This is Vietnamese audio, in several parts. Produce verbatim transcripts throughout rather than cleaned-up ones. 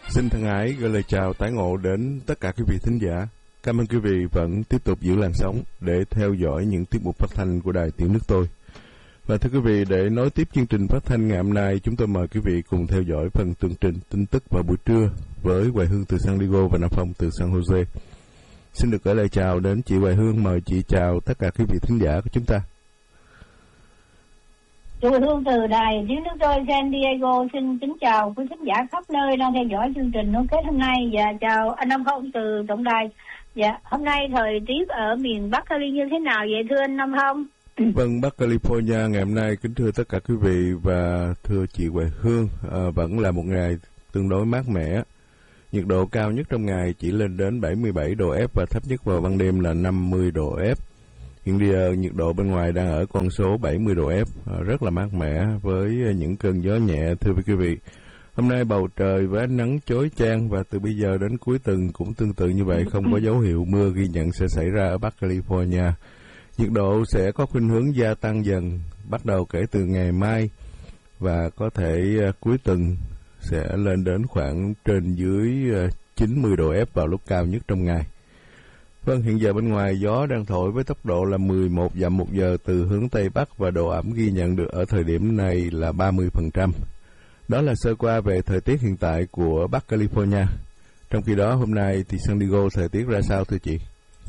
Xin thân ái gửi lời chào tái ngộ đến tất cả quý vị thính giả. Cảm ơn quý vị vẫn tiếp tục giữ làn sóng để theo dõi những tiết mục phát thanh của Đài Tiếng Nước Tôi. Và thưa quý vị, để nối tiếp chương trình phát thanh ngày hôm nay, chúng tôi mời quý vị cùng theo dõi phần tường trình tin tức vào buổi trưa với Hoài Hương từ San Diego và Nam Phong từ San Jose. Xin được gửi lời chào đến chị Hoài Hương, mời chị chào tất cả quý vị thính giả của chúng ta. Chị Hương từ Đài Tiếng Nước Tôi San Diego xin kính chào quý khán giả khắp nơi đang theo dõi chương trình nối kết hôm nay, và chào anh Nam Phong từ tổng đài. Dạ, hôm nay thời tiết ở miền Bắc Cali như thế nào vậy thưa anh Nam Phong? Vâng, Bắc California ngày hôm nay, kính thưa tất cả quý vị và thưa chị Hoài Hương, à, vẫn là một ngày tương đối mát mẻ. Nhiệt độ cao nhất trong ngày chỉ lên đến bảy mươi bảy độ F và thấp nhất vào ban đêm là năm mươi độ F. Hiện giờ nhiệt độ bên ngoài đang ở con số bảy mươi độ F, rất là mát mẻ với những cơn gió nhẹ. Thưa quý vị, hôm nay bầu trời với ánh nắng chói chang và từ bây giờ đến cuối tuần cũng tương tự như vậy, không có dấu hiệu mưa ghi nhận sẽ xảy ra ở Bắc California. Nhiệt độ sẽ có khuynh hướng gia tăng dần bắt đầu kể từ ngày mai và có thể cuối tuần sẽ lên đến khoảng trên dưới chín mươi độ F vào lúc cao nhất trong ngày. Vâng, hiện giờ bên ngoài gió đang thổi với tốc độ là mười một dặm một giờ từ hướng Tây Bắc và độ ẩm ghi nhận được ở thời điểm này là ba mươi phần trăm. Đó là sơ qua về thời tiết hiện tại của Bắc California. Trong khi đó hôm nay thì San Diego thời tiết ra sao thưa chị?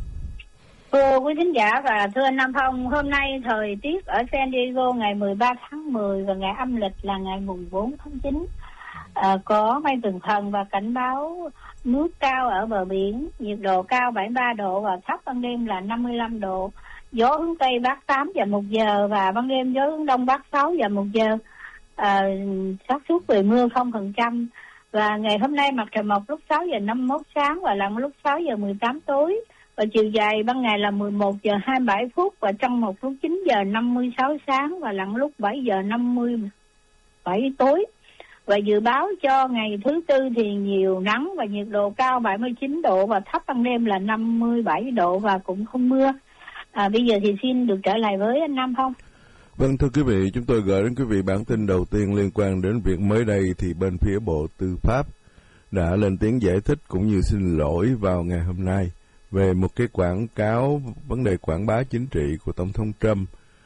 Thưa quý thính giả và thưa anh Nam Phong, hôm nay thời tiết ở San Diego ngày mười ba tháng mười và ngày âm lịch là ngày mùng bốn tháng chín. À, có mây từng phần và cảnh báo nước cao ở bờ biển, nhiệt độ cao bảy mươi ba độ và thấp ban đêm là năm mươi lăm độ. Gió hướng Tây Bắc tám giờ một giờ và ban đêm gió hướng Đông Bắc sáu giờ một giờ. À, xác suất về mưa không phần trăm. Và ngày hôm nay mặt trời mọc lúc sáu giờ năm mươi mốt sáng và lặn lúc sáu giờ mười tám tối. Và chiều dài ban ngày là mười một giờ hai mươi bảy phút và trong một lúc chín giờ năm mươi sáu sáng và lặn lúc bảy giờ năm mươi bảy tối. Và dự báo cho ngày thứ tư thì nhiều nắng và nhiệt độ cao bảy mươi chín độ và thấp ban đêm là năm mươi bảy độ và cũng không mưa. À, bây giờ thì xin được trở lại với anh Nam Phong. Vâng, thưa quý vị, chúng tôi gửi đến quý vị bản tin đầu tiên liên quan đến việc mới đây thì bên phía Bộ Tư pháp đã lên tiếng giải thích cũng như xin lỗi vào ngày hôm nay về một cái quảng cáo vấn đề quảng bá chính trị của Tổng thống Trump.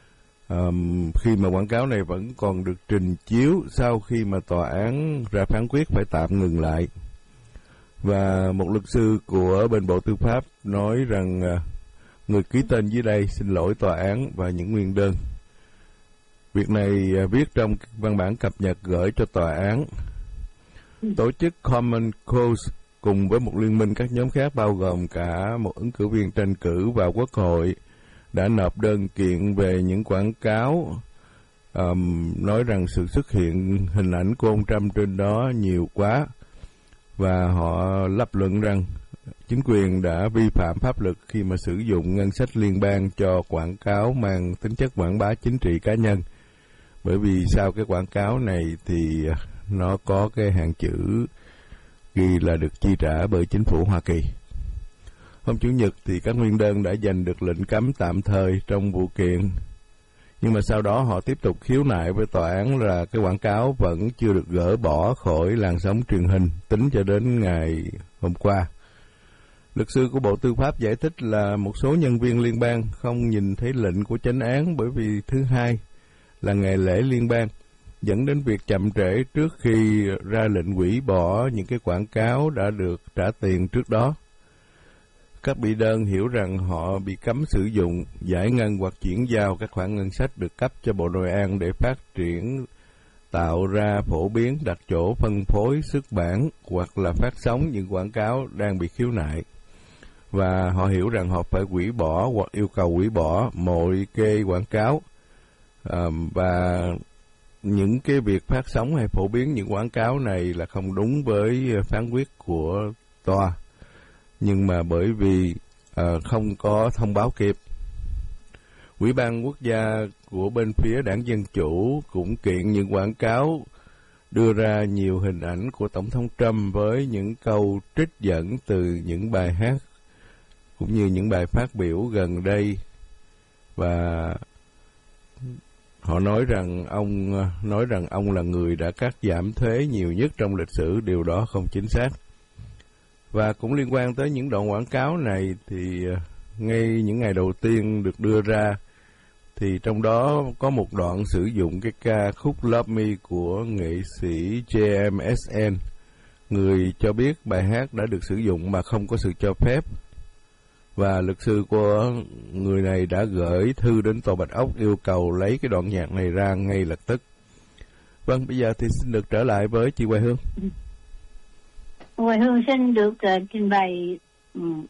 Um, khi mà quảng cáo này vẫn còn được trình chiếu sau khi mà tòa án ra phán quyết phải tạm ngừng lại. Và một luật sư của bên Bộ Tư pháp nói rằng uh, người ký tên dưới đây xin lỗi tòa án và những nguyên đơn. Việc này uh, viết trong văn bản cập nhật gửi cho tòa án. Tổ chức Common Cause cùng với một liên minh các nhóm khác bao gồm cả một ứng cử viên tranh cử vào Quốc hội đã nộp đơn kiện về những quảng cáo um, nói rằng sự xuất hiện hình ảnh của ông Trump trên đó nhiều quá, và họ lập luận rằng chính quyền đã vi phạm pháp luật khi mà sử dụng ngân sách liên bang cho quảng cáo mang tính chất quảng bá chính trị cá nhân. Bởi vì sau cái quảng cáo này thì nó có cái hàng chữ ghi là được chi trả bởi chính phủ Hoa Kỳ. Hôm Chủ nhật thì các nguyên đơn đã giành được lệnh cấm tạm thời trong vụ kiện. Nhưng mà sau đó họ tiếp tục khiếu nại với tòa án là cái quảng cáo vẫn chưa được gỡ bỏ khỏi làn sóng truyền hình tính cho đến ngày hôm qua. Luật sư của Bộ Tư pháp giải thích là một số nhân viên liên bang không nhìn thấy lệnh của chánh án bởi vì thứ hai là ngày lễ liên bang, dẫn đến việc chậm trễ trước khi ra lệnh hủy bỏ những cái quảng cáo đã được trả tiền trước đó. Các bị đơn hiểu rằng họ bị cấm sử dụng, giải ngân hoặc chuyển giao các khoản ngân sách được cấp cho Bộ Nội an để phát triển, tạo ra, phổ biến, đặt chỗ, phân phối, xuất bản hoặc là phát sóng những quảng cáo đang bị khiếu nại. Và họ hiểu rằng họ phải hủy bỏ hoặc yêu cầu hủy bỏ mọi cái quảng cáo. À, và những cái việc phát sóng hay phổ biến những quảng cáo này là không đúng với phán quyết của tòa. Nhưng mà bởi vì uh, không có thông báo kịp, Ủy ban quốc gia của bên phía đảng Dân Chủ cũng kiện những quảng cáo đưa ra nhiều hình ảnh của Tổng thống Trump với những câu trích dẫn từ những bài hát cũng như những bài phát biểu gần đây, và họ nói rằng ông nói rằng ông là người đã cắt giảm thuế nhiều nhất trong lịch sử, điều đó không chính xác. Và cũng liên quan tới những đoạn quảng cáo này thì ngay những ngày đầu tiên được đưa ra thì trong đó có một đoạn sử dụng cái ca khúc Love Me của nghệ sĩ J M S N. Người cho biết bài hát đã được sử dụng mà không có sự cho phép. Và luật sư của người này đã gửi thư đến Tòa Bạch Ốc yêu cầu lấy cái đoạn nhạc này ra ngay lập tức. Vâng, bây giờ thì xin được trở lại với chị Hoài Hương. Hoài Hương xin được uh, trình bày um,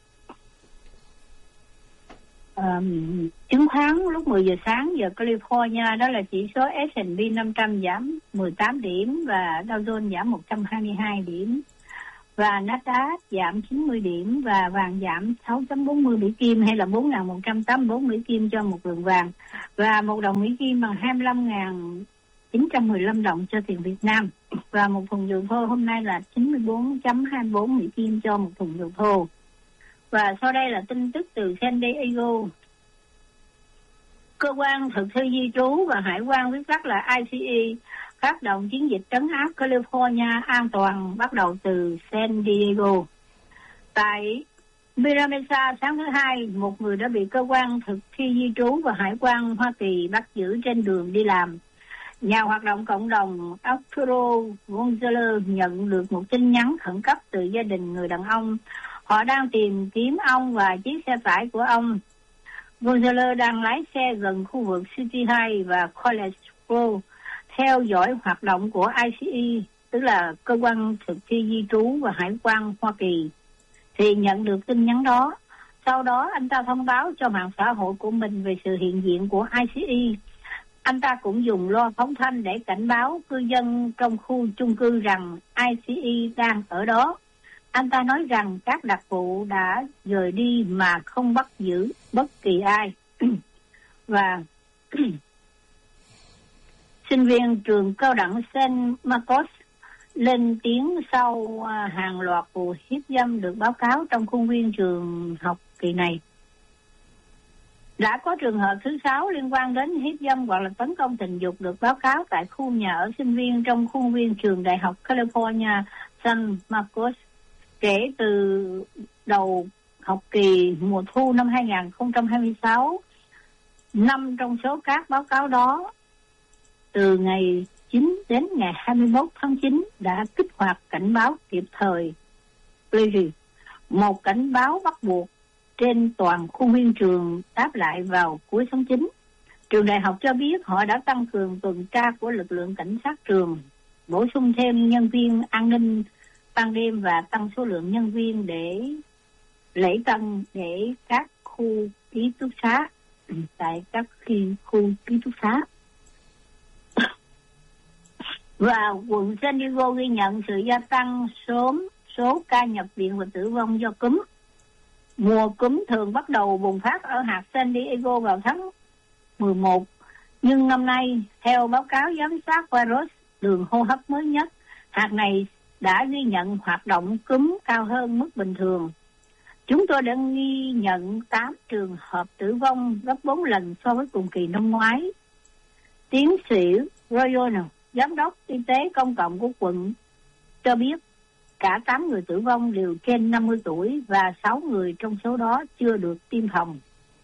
um, chứng khoán lúc mười giờ sáng giờ California, đó là chỉ số S and P năm trăm giảm mười tám điểm và Dow Jones giảm một trăm hai mươi hai điểm. Và Nasdaq giảm chín mươi điểm và vàng giảm sáu chấm bốn mươi Mỹ Kim hay là bốn nghìn một trăm tám mươi tư Mỹ Kim cho một lượng vàng. Và một đồng Mỹ Kim bằng hai mươi lăm nghìn chín trăm mười lăm đồng cho tiền Việt Nam. Và một thùng dầu thô hôm nay là chín mươi tư chấm hai mươi tư Mỹ Kim cho một thùng dầu thô. Và sau đây là tin tức từ San Diego. Cơ quan thực thi di trú và hải quan viết tắt là I C E phát động chiến dịch trấn áp California an toàn bắt đầu từ San Diego. Tại Mira Mesa sáng thứ Hai, một người đã bị cơ quan thực thi di trú và hải quan Hoa Kỳ bắt giữ trên đường đi làm. Nhà hoạt động cộng đồng Arturo Gonzalez nhận được một tin nhắn khẩn cấp từ gia đình người đàn ông. Họ đang tìm kiếm ông và chiếc xe tải của ông. Gonzalez đang lái xe gần khu vực City hai và College Road, theo dõi hoạt động của I C E, tức là cơ quan thực thi di trú và hải quan Hoa Kỳ, thì nhận được tin nhắn đó. Sau đó anh ta thông báo cho mạng xã hội của mình về sự hiện diện của I C E. Anh ta cũng dùng loa phóng thanh để cảnh báo cư dân trong khu chung cư rằng I C E đang ở đó. Anh ta nói rằng các đặc vụ đã rời đi mà không bắt giữ bất kỳ ai. Và sinh viên trường cao đẳng San Marcos lên tiếng sau hàng loạt vụ hiếp dâm được báo cáo trong khuôn viên trường học kỳ này. Đã có trường hợp thứ sáu liên quan đến hiếp dâm hoặc là tấn công tình dục được báo cáo tại khu nhà ở sinh viên trong khuôn viên trường Đại học California San Marcos kể từ đầu học kỳ mùa thu năm hai không hai sáu. Năm trong số các báo cáo đó từ ngày chín đến ngày hai mươi mốt tháng chín đã kích hoạt cảnh báo kịp thời, một cảnh báo bắt buộc trên toàn khuôn viên trường đáp lại vào cuối tháng chín. Trường đại học cho biết họ đã tăng cường tuần tra của lực lượng cảnh sát trường, bổ sung thêm nhân viên an ninh ban đêm và tăng số lượng nhân viên để lễ tân để các khu ký túc xá tại các khi khu ký túc xá. Và quận San Diego ghi nhận sự gia tăng số số ca nhập viện và tử vong do cúm. Mùa cúm thường bắt đầu bùng phát ở hạt San Diego vào tháng mười một, nhưng năm nay, theo báo cáo giám sát virus đường hô hấp mới nhất, hạt này đã ghi nhận hoạt động cúm cao hơn mức bình thường. Chúng tôi đã ghi nhận tám trường hợp tử vong, gấp bốn lần so với cùng kỳ năm ngoái. Tiến sĩ Royal, giám đốc y tế công cộng của quận, cho biết cả tám người tử vong đều trên năm mươi tuổi và sáu người trong số đó chưa được tiêm phòng.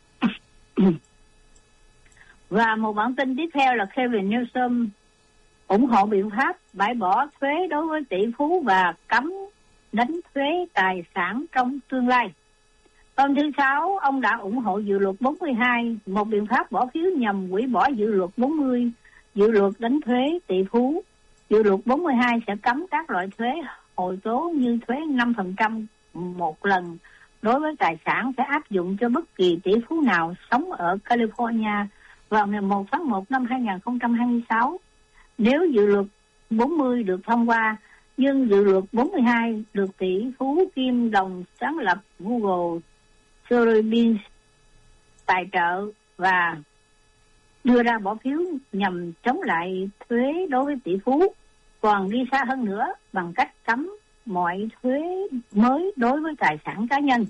Và một bản tin tiếp theo là Kevin Newsom ủng hộ biện pháp bãi bỏ thuế đối với tỷ phú và cấm đánh thuế tài sản trong tương lai. Hôm thứ Sáu, ông đã ủng hộ dự luật bốn mươi hai, một biện pháp bỏ phiếu nhằm hủy bỏ dự luật bốn mươi, dự luật đánh thuế tỷ phú. Dự luật bốn mươi hai sẽ cấm các loại thuế hồi tố như thuế năm phần trăm một lần đối với tài sản sẽ áp dụng cho bất kỳ tỷ phú nào sống ở California vào ngày một tháng một năm hai không hai sáu. Nếu dự luật bốn mươi được thông qua, nhưng dự luật bốn mươi hai được tỷ phú Kim đồng sáng lập Google Sotheby's tài trợ và đưa ra bỏ phiếu nhằm chống lại thuế đối với tỷ phú, còn đi xa hơn nữa bằng cách cấm mọi thuế mới đối với tài sản cá nhân.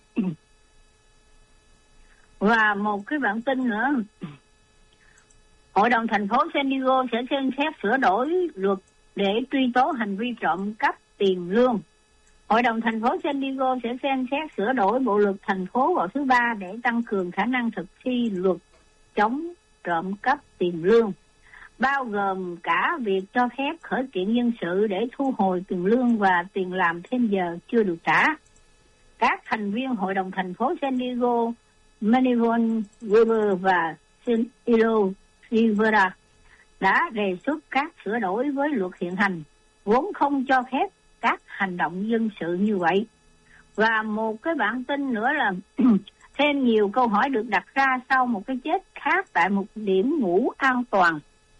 Và một cái bản tin nữa, Hội đồng thành phố San Diego sẽ xem xét sửa đổi luật để truy tố hành vi trộm cắp tiền lương. Hội đồng thành phố San Diego sẽ xem xét sửa đổi bộ luật thành phố vào thứ ba để tăng cường khả năng thực thi luật chống trộm cắp tiền lương, bao gồm cả việc cho phép khởi kiện dân sự để thu hồi tiền lương và tiền làm thêm giờ chưa được trả. Các thành viên Hội đồng thành phố San Diego, Manivon Weber và Ilo Rivera đã đề xuất các sửa đổi với luật hiện hành, vốn không cho phép các hành động dân sự như vậy. Và một cái bản tin nữa là thêm nhiều câu hỏi được đặt ra sau một cái chết khác tại một điểm ngủ an toàn.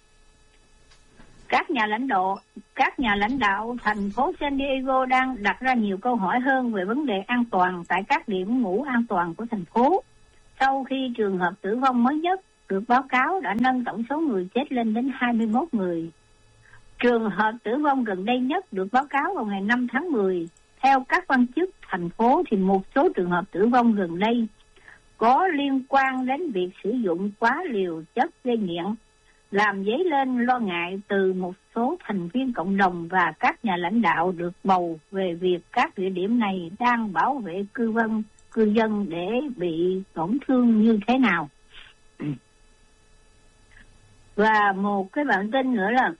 Các nhà lãnh đạo, các nhà lãnh đạo thành phố San Diego đang đặt ra nhiều câu hỏi hơn về vấn đề an toàn tại các điểm ngủ an toàn của thành phố. Sau khi trường hợp tử vong mới nhất được báo cáo đã nâng tổng số người chết lên đến hai mươi mốt người. Trường hợp tử vong gần đây nhất được báo cáo vào ngày năm tháng mười. Theo các quan chức thành phố thì một số trường hợp tử vong gần đây có liên quan đến việc sử dụng quá liều chất gây nghiện, làm dấy lên lo ngại từ một số thành viên cộng đồng và các nhà lãnh đạo được bầu về việc các địa điểm này đang bảo vệ cư dân, cư dân để bị tổn thương như thế nào. Và một cái bản tin nữa là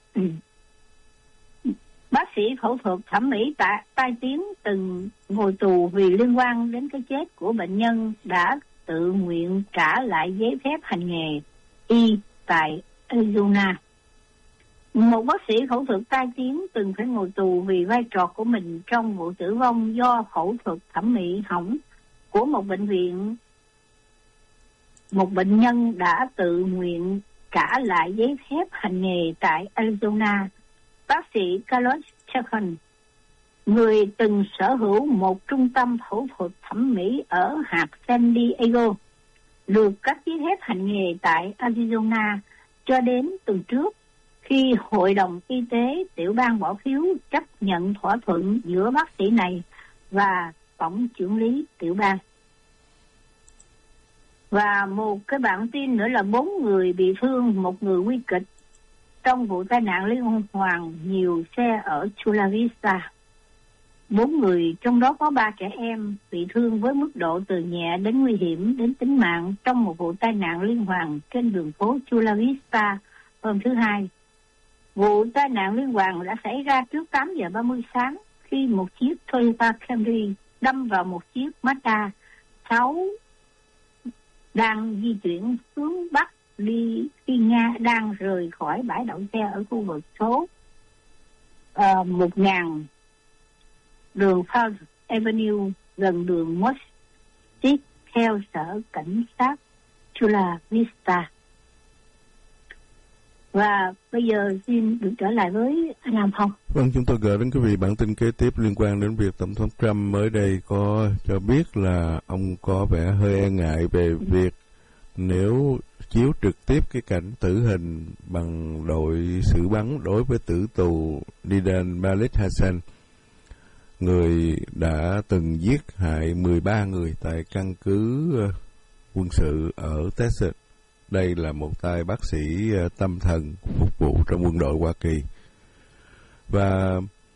bác sĩ phẫu thuật thẩm mỹ tại tai tiếng từng ngồi tù vì liên quan đến cái chết của bệnh nhân đã tự nguyện trả lại giấy phép hành nghề y tại Arizona. Một bác sĩ phẫu thuật tai tiếng từng phải ngồi tù vì vai trò của mình trong vụ tử vong do phẫu thuật thẩm mỹ hỏng của một bệnh viện. Một bệnh nhân đã tự nguyện trả lại giấy phép hành nghề tại Arizona. Bác sĩ Carlos Chacon, người từng sở hữu một trung tâm phẫu thuật thẩm mỹ ở hạt San Diego, được cấp giấy phép hành nghề tại Arizona cho đến tuần trước khi Hội đồng Y tế tiểu bang bỏ phiếu chấp nhận thỏa thuận giữa bác sĩ này và tổng trưởng lý tiểu bang. Và một cái bản tin nữa là bốn người bị thương, một người nguy kịch trong vụ tai nạn liên hoàn nhiều xe ở Chula Vista. Bốn người, trong đó có ba trẻ em, bị thương với mức độ từ nhẹ đến nguy hiểm đến tính mạng trong một vụ tai nạn liên hoàn trên đường phố Chula Vista hôm thứ Hai. Vụ tai nạn liên hoàn đã xảy ra trước tám giờ ba mươi sáng khi một chiếc Toyota Camry đâm vào một chiếc Mazda sáu đang di chuyển hướng Bắc đi khi Nga đang rời khỏi bãi đậu xe ở khu vực số uh, một nghìn đường Falls Avenue gần đường Mostic theo sở cảnh sát Chula Vista. Và bây giờ xin được trở lại với anh Nam Phong. Vâng, chúng tôi gửi đến quý vị bản tin kế tiếp liên quan đến việc Tổng thống Trump mới đây có cho biết là ông có vẻ hơi e ngại về việc nếu chiếu trực tiếp cái cảnh tử hình bằng đội xử bắn đối với tử tù Nidal Malik Hasan, người đã từng giết hại mười ba người tại căn cứ quân sự ở Texas. Đây là một tay bác sĩ tâm thần phục vụ trong quân đội Hoa Kỳ. Và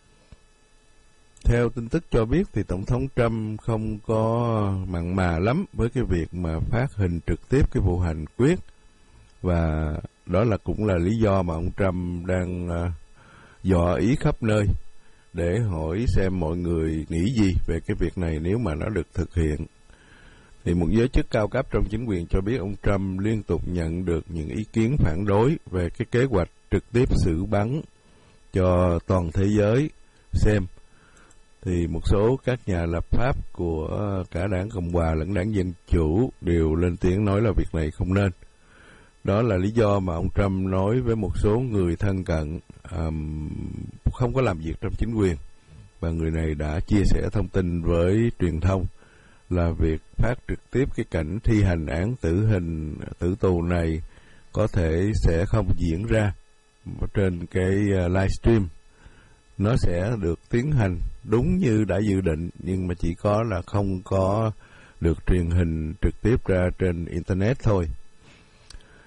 theo tin tức cho biết thì Tổng thống Trump không có mặn mà lắm với cái việc mà phát hình trực tiếp cái vụ hành quyết. Và đó là cũng là lý do mà ông Trump đang uh, dò ý khắp nơi để hỏi xem mọi người nghĩ gì về cái việc này nếu mà nó được thực hiện. Thì một giới chức cao cấp trong chính quyền cho biết ông Trump liên tục nhận được những ý kiến phản đối về cái kế hoạch trực tiếp xử bắn cho toàn thế giới xem. Thì một số các nhà lập pháp của cả đảng Cộng hòa lẫn đảng Dân Chủ đều lên tiếng nói là việc này không nên. Đó là lý do mà ông Trump nói với một số người thân cận um, không có làm việc trong chính quyền. Và người này đã chia sẻ thông tin với truyền thông là việc phát trực tiếp cái cảnh thi hành án tử hình tử tù này có thể sẽ không diễn ra trên cái livestream. Nó sẽ được tiến hành đúng như đã dự định, nhưng mà chỉ có là không có được truyền hình trực tiếp ra trên Internet thôi.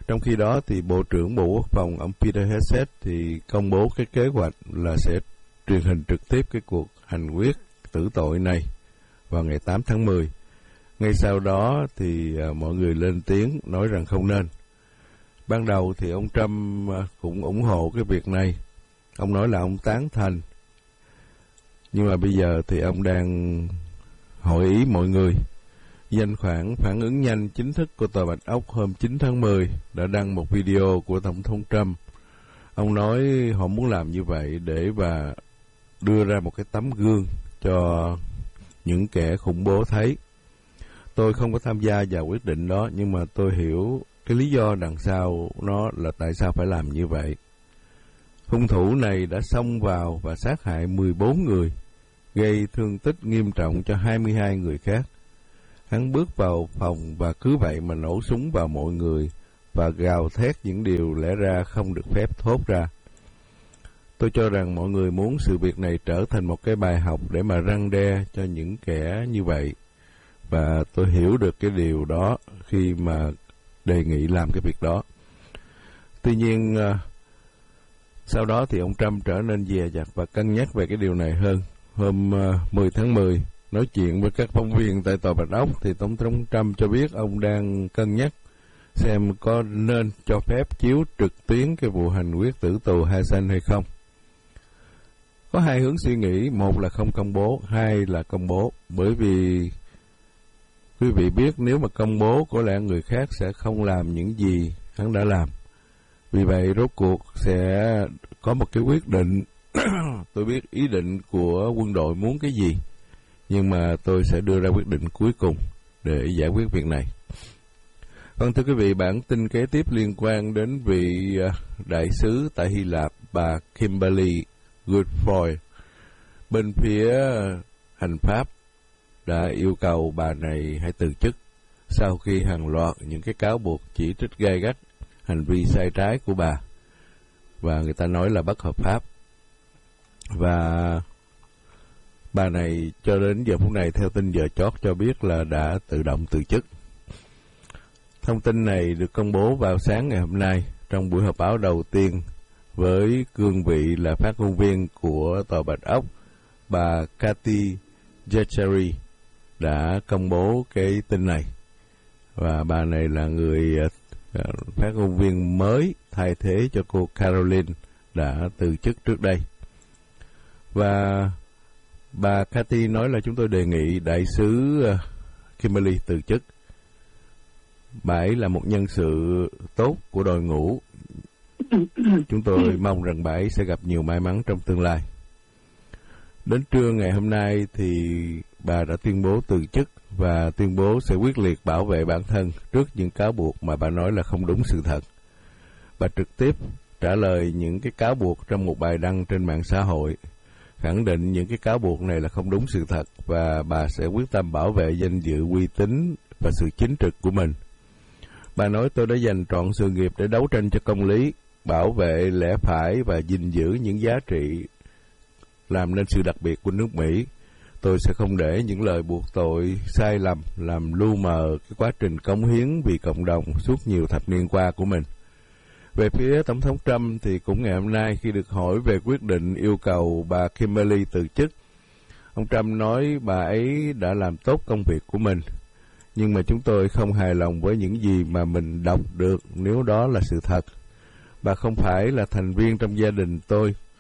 trong khi đó thì Bộ trưởng Bộ Quốc phòng ông Peter Hegseth thì công bố cái kế hoạch là sẽ truyền hình trực tiếp cái cuộc hành quyết tử tội này vào ngày tám tháng mười. Ngay sau đó thì à, mọi người lên tiếng nói rằng không nên. Ban đầu thì ông Trump à, cũng ủng hộ cái việc này. Ông nói là ông tán thành. Nhưng mà bây giờ thì ông đang hỏi ý mọi người. Danh khoản phản ứng nhanh chính thức của Tòa Bạch Ốc hôm chín tháng mười đã đăng một video của Tổng thống Trump. Ông nói họ muốn làm như vậy để và đưa ra một cái tấm gương cho những kẻ khủng bố thấy. Tôi không có tham gia vào quyết định đó, nhưng mà tôi hiểu cái lý do đằng sau nó là tại sao phải làm như vậy. Hung thủ này đã xông vào và sát hại mười bốn người, gây thương tích nghiêm trọng cho hai mươi hai người khác. Hắn bước vào phòng và cứ vậy mà nổ súng vào mọi người và gào thét những điều lẽ ra không được phép thốt ra. Tôi cho rằng mọi người muốn sự việc này trở thành một cái bài học để mà răn đe cho những kẻ như vậy. Và tôi hiểu được cái điều đó khi mà đề nghị làm cái việc đó. Tuy nhiên, sau đó thì ông Trump trở nên dè dặt và cân nhắc về cái điều này hơn. Hôm mười tháng mười, nói chuyện với các phóng viên tại Tòa Bạch Ốc, thì Tổng thống Trump cho biết ông đang cân nhắc xem có nên cho phép chiếu trực tuyến cái vụ hành quyết tử tù Hasan hay không. Có hai hướng suy nghĩ, một là không công bố, hai là công bố. Bởi vì quý vị biết nếu mà công bố có lẽ người khác sẽ không làm những gì hắn đã làm. Vì vậy rốt cuộc sẽ có một cái quyết định. Tôi biết ý định của quân đội muốn cái gì, nhưng mà tôi sẽ đưa ra quyết định cuối cùng để giải quyết việc này. Vâng, thưa quý vị, bản tin kế tiếp liên quan đến vị đại sứ tại Hy Lạp, bà Kimberly Guilfoyle. Bên phía hành pháp đã yêu cầu bà này hãy từ chức sau khi hàng loạt những cái cáo buộc chỉ trích gay gắt hành vi sai trái của bà, và người ta nói là bất hợp pháp. Và bà này cho đến giờ phút này, theo tin giờ chót cho biết là đã tự động từ chức. Thông tin này được công bố vào sáng ngày hôm nay trong buổi họp báo đầu tiên với cương vị là phát ngôn viên của Tòa Bạch Ốc. Bà Kathy Jachari đã công bố cái tin này, và bà này là người uh, phát ngôn viên mới thay thế cho cô Caroline đã từ chức trước đây. Và bà Kathy nói là chúng tôi đề nghị đại sứ uh, Kimberly từ chức. Bà ấy là một nhân sự tốt của đội ngũ. Chúng tôi mong rằng bà ấy sẽ gặp nhiều may mắn trong tương lai. Đến trưa ngày hôm nay thì bà đã tuyên bố từ chức và tuyên bố sẽ quyết liệt bảo vệ bản thân trước những cáo buộc mà bà nói là không đúng sự thật. Bà trực tiếp trả lời những cái cáo buộc trong một bài đăng trên mạng xã hội, khẳng định những cái cáo buộc này là không đúng sự thật và bà sẽ quyết tâm bảo vệ danh dự, uy tín và sự chính trực của mình. Bà nói: tôi đã dành trọn sự nghiệp để đấu tranh cho công lý, bảo vệ lẽ phải và gìn giữ những giá trị làm nên sự đặc biệt của nước Mỹ. Tôi sẽ không để những lời buộc tội sai lầm làm lu mờ cái quá trình cống hiến vì cộng đồng suốt nhiều thập niên qua của mình. Về phía Tổng thống Trump thì cũng ngày hôm nay khi được hỏi về quyết định yêu cầu bà Kimberly từ chức, ông Trump nói bà ấy đã làm tốt công việc của mình, nhưng mà chúng tôi không hài lòng với những gì mà mình đọc được nếu đó là sự thật. Bà không phải là thành viên trong gia đình tôi,